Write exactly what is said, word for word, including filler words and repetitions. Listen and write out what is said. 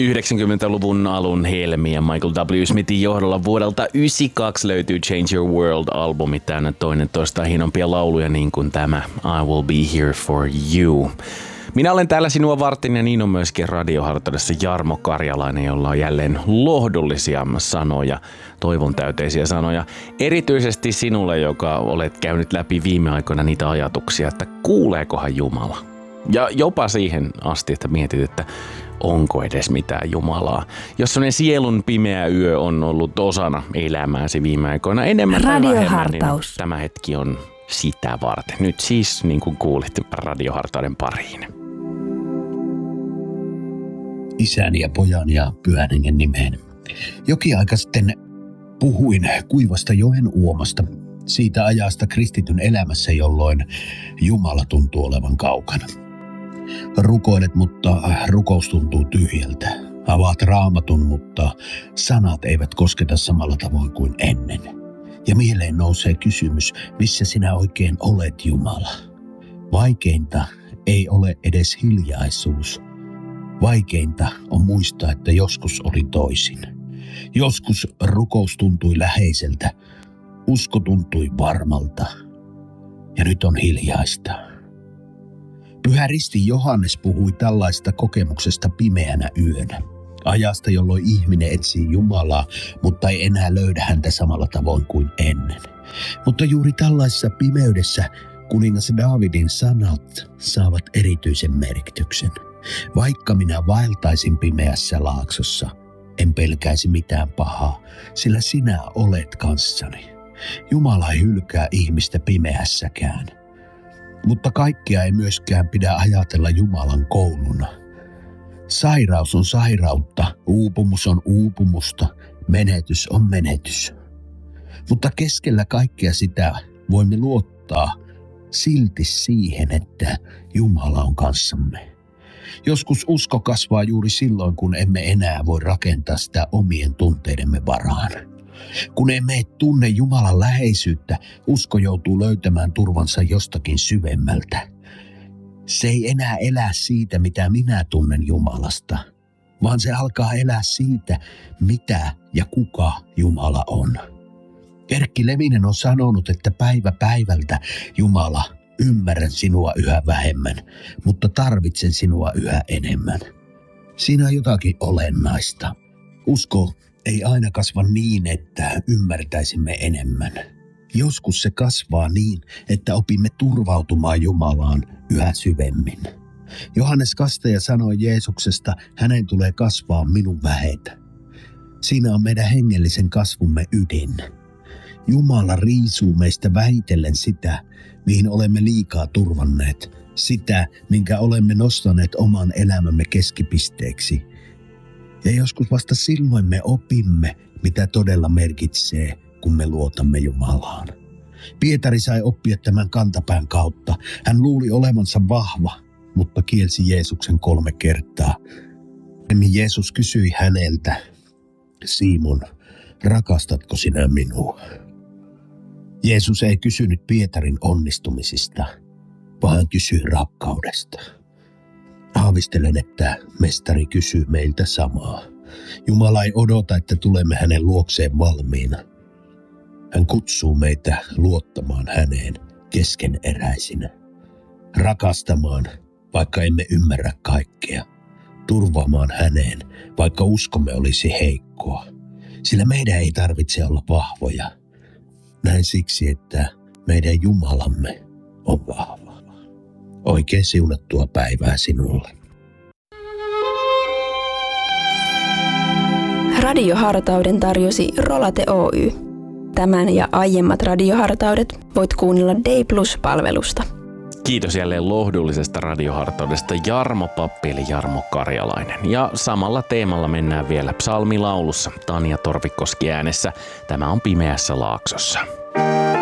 yhdeksänkymmentäluvun alun helmiä Michael W. Smithin johdolla vuodelta yhdeksänkymmentäkaksi löytyy Change Your World-albumi täynnä toinen toista hienompia lauluja niin kuin tämä I Will Be Here For You. Minä olen täällä sinua varten ja niin on myöskin radiohartaudessa Jarmo Karjalainen, jolla on jälleen lohdullisia sanoja, toivon täyteisiä sanoja. Erityisesti sinulle, joka olet käynyt läpi viime aikoina niitä ajatuksia, että kuuleekohan Jumala. Ja jopa siihen asti, että mietit, että onko edes mitään Jumalaa. Jos sellainen sielun pimeä yö on ollut osana elämääsi viime aikoina enemmän tai vähemmän, niin tämä hetki on sitä varten. Nyt siis, niin kuin kuulit, radiohartauden pariin. Isän ja pojan ja pyhän hengen nimeen. Jokin aika sitten puhuin kuivasta joen uomasta, siitä ajasta kristityn elämässä, jolloin Jumala tuntuu olevan kaukana. Rukoilet, mutta rukous tuntuu tyhjältä. Avaat raamatun, mutta sanat eivät kosketa samalla tavoin kuin ennen. Ja mieleen nousee kysymys, missä sinä oikein olet, Jumala? Vaikeinta ei ole edes hiljaisuus. Vaikeinta on muistaa, että joskus oli toisin. Joskus rukous tuntui läheiseltä, usko tuntui varmalta ja nyt on hiljaista. Pyhä Risti Johannes puhui tällaista kokemuksesta pimeänä yönä. Ajasta, jolloin ihminen etsii Jumalaa, mutta ei enää löydä häntä samalla tavoin kuin ennen. Mutta juuri tällaisessa pimeydessä kuningas Daavidin sanat saavat erityisen merkityksen. Vaikka minä vaeltaisin pimeässä laaksossa, en pelkäisi mitään pahaa, sillä sinä olet kanssani. Jumala ei hylkää ihmistä pimeässäkään. Mutta kaikkea ei myöskään pidä ajatella Jumalan kouluna. Sairaus on sairautta, uupumus on uupumusta, menetys on menetys. Mutta keskellä kaikkea sitä voimme luottaa silti siihen, että Jumala on kanssamme. Joskus usko kasvaa juuri silloin, kun emme enää voi rakentaa sitä omien tunteidemme varaan. Kun emme tunne Jumalan läheisyyttä, usko joutuu löytämään turvansa jostakin syvemmältä. Se ei enää elä siitä, mitä minä tunnen Jumalasta, vaan se alkaa elää siitä, mitä ja kuka Jumala on. Erkki Levinen on sanonut, että päivä päivältä Jumala, ymmärrän sinua yhä vähemmän, mutta tarvitsen sinua yhä enemmän. Siinä on jotakin olennaista. Usko ei aina kasva niin, että ymmärtäisimme enemmän. Joskus se kasvaa niin, että opimme turvautumaan Jumalaan yhä syvemmin. Johannes Kastaja sanoi Jeesuksesta, hänen tulee kasvaa minun vähetä. Siinä on meidän hengellisen kasvumme ydin. Jumala riisuu meistä vähitellen sitä, mihin olemme liikaa turvanneet, sitä, minkä olemme nostaneet oman elämämme keskipisteeksi. Ja joskus vasta silloin me opimme, mitä todella merkitsee, kun me luotamme Jumalaan. Pietari sai oppia tämän kantapään kautta. Hän luuli olevansa vahva, mutta kielsi Jeesuksen kolme kertaa. Jeesus kysyi häneltä, Simon, rakastatko sinä minua? Jeesus ei kysynyt Pietarin onnistumisista, vaan kysyi rakkaudesta. Aavistelen, että mestari kysyy meiltä samaa. Jumala ei odota, että tulemme hänen luokseen valmiina. Hän kutsuu meitä luottamaan häneen keskeneräisinä. Rakastamaan, vaikka emme ymmärrä kaikkea. Turvaamaan häneen, vaikka uskomme olisi heikkoa. Sillä meidän ei tarvitse olla vahvoja. Näin siksi, että meidän Jumalamme on vahva. Oikein siunattua päivää sinulle. Radiohartauden tarjosi Rolate Oy. Tämän ja aiemmat radiohartaudet voit kuunnella Day Plus-palvelusta. Kiitos jälleen lohdullisesta radiohartaudesta Jarmo Pappi eli Jarmo Karjalainen. Ja samalla teemalla mennään vielä psalmilaulussa Tanja Torvikoski äänessä. Tämä on Pimeässä laaksossa.